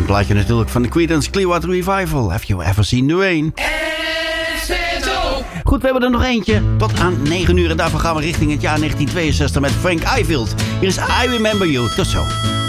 een plaatje natuurlijk van de Creedence Clearwater Revival. Have you ever seen the rain? Goed, we hebben er nog eentje. Tot aan 9 uur en daarvoor gaan we richting het jaar 1962 met Frank Ifield. Hier is I Remember You. Tot zo.